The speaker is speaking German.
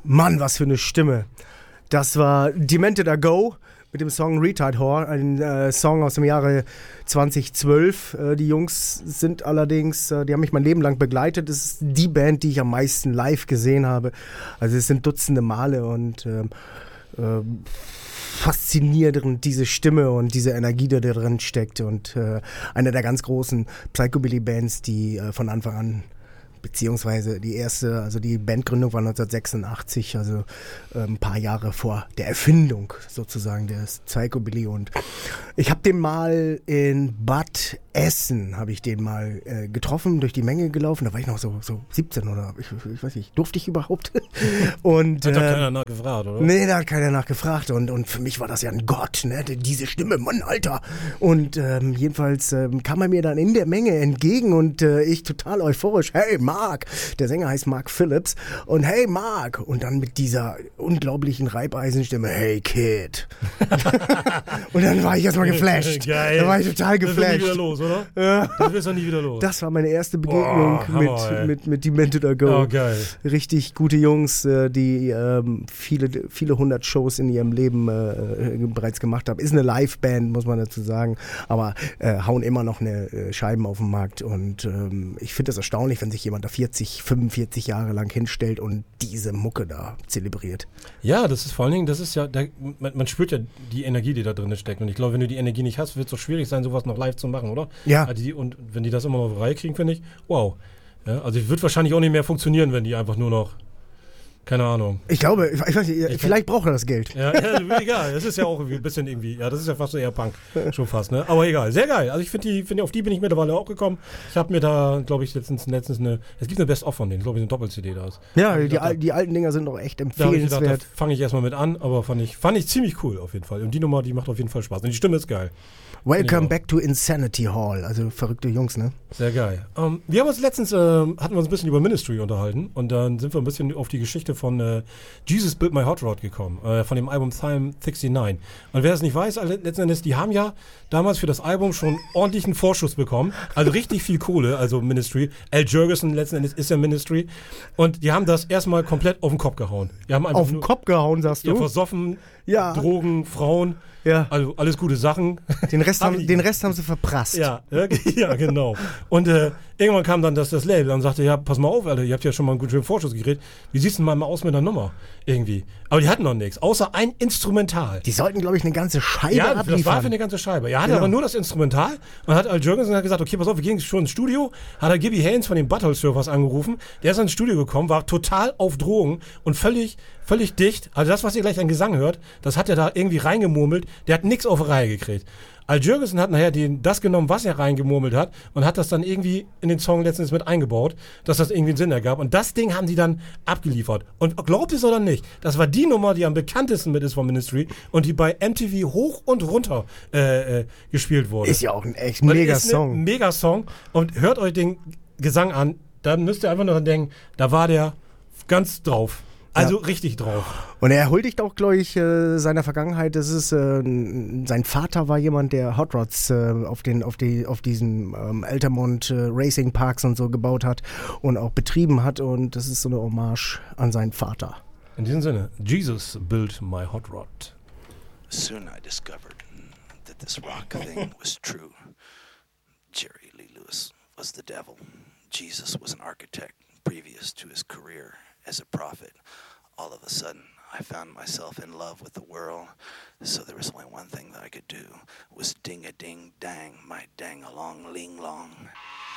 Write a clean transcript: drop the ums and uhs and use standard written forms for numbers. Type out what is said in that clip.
Mann, was für eine Stimme. Das war Demented A Go mit dem Song Retard Whore, ein Song aus dem Jahre 2012. Die Jungs sind allerdings, die haben mich mein Leben lang begleitet. Das ist die Band, die ich am meisten live gesehen habe. Also es sind Dutzende Male und faszinierend, diese Stimme und diese Energie, die da drin steckt. Und eine der ganz großen Psychobilly-Bands, die von Anfang an, beziehungsweise die Bandgründung war 1986, also ein paar Jahre vor der Erfindung sozusagen des Psychobilly. Und ich habe den mal in Bad Essen, getroffen, durch die Menge gelaufen. Da war ich noch so 17 oder ich weiß nicht, durfte ich überhaupt? Und hat da keiner nachgefragt, oder? Nee, da hat keiner nachgefragt. Und für mich war das ja ein Gott, ne? Diese Stimme, Mann, Alter. Und jedenfalls kam er mir dann in der Menge entgegen und ich total euphorisch, hey Mark, der Sänger heißt Mark Phillips, und hey Mark, und dann mit dieser unglaublichen Reibeisenstimme, hey Kid. Und dann war ich erstmal geflasht. Geil. Da war ich total geflasht. Das ist nie wieder los, oder? Ja. Das wirst du nie wieder los. Das war meine erste Begegnung mit Demented A Go. Oh, geil. Richtig gute Jungs, die viele hundert Shows in ihrem Leben bereits gemacht haben. Ist eine Liveband, muss man dazu sagen, aber hauen immer noch eine Scheiben auf den Markt. Und ich finde das erstaunlich, wenn sich jemand da 40, 45 Jahre lang hinstellt und diese Mucke da zelebriert. Ja, das ist vor allen Dingen, das ist ja, man spürt ja die Energie, die da drin steckt. Und ich glaube, wenn du die Energie nicht hast, wird es doch schwierig sein, sowas noch live zu machen, oder? Ja. Und wenn die das immer noch auf die Reihe kriegen, finde ich, wow. Ja, also es wird wahrscheinlich auch nicht mehr funktionieren, wenn die einfach nur noch, keine Ahnung. Ich glaube, ich weiß nicht, vielleicht braucht er das Geld. Ja, egal. Das ist ja auch ein bisschen irgendwie, ja, das ist ja fast so eher Punk, schon fast, ne? Aber egal, sehr geil. Also ich finde, auf die bin ich mittlerweile auch gekommen. Ich habe mir da, glaube ich, letztens es gibt eine Best-of von denen, glaube ich, eine Doppel-CD da ist. Ja, die alten Dinger sind auch echt empfehlenswert. Da fange ich erstmal mit an, aber fand ich ziemlich cool auf jeden Fall. Und die Nummer, die macht auf jeden Fall Spaß. Und die Stimme ist geil. Welcome back to Insanity Hall. Also verrückte Jungs, ne? Sehr geil. Wir haben uns letztens, hatten wir uns ein bisschen über Ministry unterhalten und dann sind wir ein bisschen auf die Geschichte von Jesus Built My Hot Rod gekommen, von dem Album Time 69. Und wer es nicht weiß, letzten Endes, die haben ja damals für das Album schon ordentlichen Vorschuss bekommen, also richtig viel Kohle, also Ministry. Al Jurgensen letzten Endes ist ja Ministry und die haben das erstmal komplett auf den Kopf gehauen. Die haben einfach auf den Kopf gehauen, sagst du? Ja, versoffen, ja. Drogen, Frauen. Ja. Also alles gute Sachen. Den Rest haben sie verprasst. Ja, genau. Und irgendwann kam dann das Label und sagte, ja, pass mal auf, Alter, ihr habt ja schon mal einen guten Vorschuss gekriegt. Wie siehst du mal aus mit der Nummer? Irgendwie. Aber die hatten noch nichts, außer ein Instrumental. Die sollten, glaube ich, eine ganze Scheibe abliefern. Ja, das war für eine ganze Scheibe. Er hatte aber nur das Instrumental und hat Al Jurgensen gesagt, okay, pass auf, wir gehen schon ins Studio. Hat er Gibby Haynes von den Butthole Surfers angerufen. Der ist ins Studio gekommen, war total auf Drogen und völlig dicht. Also das, was ihr gleich an Gesang hört, das hat er da irgendwie reingemurmelt. Der hat nichts auf die Reihe gekriegt. Al Jurgensen hat nachher das genommen, was er reingemurmelt hat und hat das dann irgendwie in den Song letztens mit eingebaut, dass das irgendwie einen Sinn ergab. Und das Ding haben die dann abgeliefert. Und glaubt es oder nicht, das war die Nummer, die am bekanntesten mit ist von Ministry und die bei MTV hoch und runter gespielt wurde. Ist ja auch ein echt Mega-Song. Mega-Song. Und hört euch den Gesang an, dann müsst ihr einfach nur dran denken, da war der ganz drauf. Also richtig drauf. Und er huldigt auch, glaube ich, seiner Vergangenheit. Das ist, sein Vater war jemand, der Hot Rods auf diesen Altamont Racing Parks und so gebaut hat und auch betrieben hat. Und das ist so eine Hommage an seinen Vater. In diesem Sinne, Jesus built my hot rod. Soon I discovered that this rock thing was true. Jerry Lee Lewis was the devil. Jesus was an architect previous to his career as a prophet. All of a sudden, I found myself in love with the world. So there was only one thing that I could do, was ding-a-ding-dang, my dang-along-ling-long.